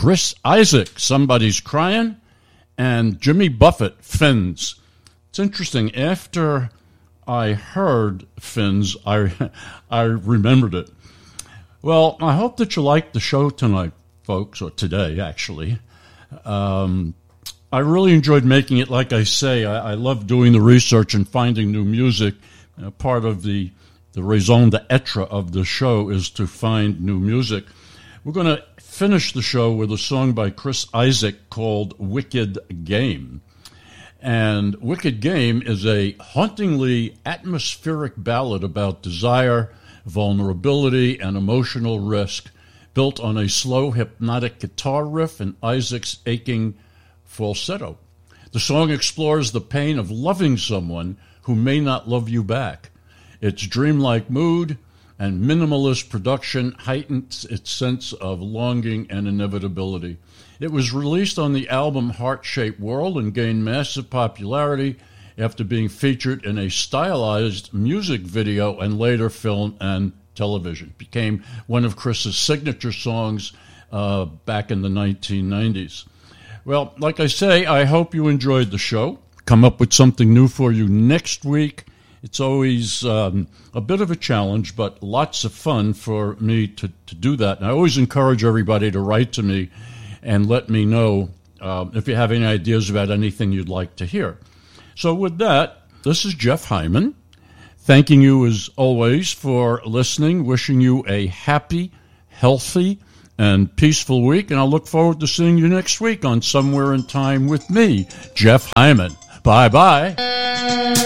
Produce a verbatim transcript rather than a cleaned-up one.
Chris Isaak, Somebody's Crying, and Jimmy Buffett, Fins. It's interesting. After I heard Fins, I, I remembered it. Well, I hope that you liked the show tonight, folks, or today, actually. Um, I really enjoyed making it. Like I say, I, I love doing the research and finding new music. Uh, part of the, the raison d'etre of the show is to find new music. We're going to finish the show with a song by Chris Isaak called Wicked Game. And Wicked Game is a hauntingly atmospheric ballad about desire, vulnerability, and emotional risk, built on a slow, hypnotic guitar riff and Isaac's aching falsetto. The song explores the pain of loving someone who may not love you back. Its dreamlike mood and minimalist production heightens its sense of longing and inevitability. It was released on the album Heart-Shaped World and gained massive popularity after being featured in a stylized music video and later film and television. It became one of Chris's signature songs uh, back in the nineteen nineties. Well, like I say, I hope you enjoyed the show. Come up with something new for you next week. It's always um, a bit of a challenge, but lots of fun for me to, to do that. And I always encourage everybody to write to me and let me know uh, if you have any ideas about anything you'd like to hear. So with that, this is Jeff Hyman, thanking you as always for listening, wishing you a happy, healthy, and peaceful week, and I look forward to seeing you next week on Somewhere in Time with me, Jeff Hyman. Bye-bye.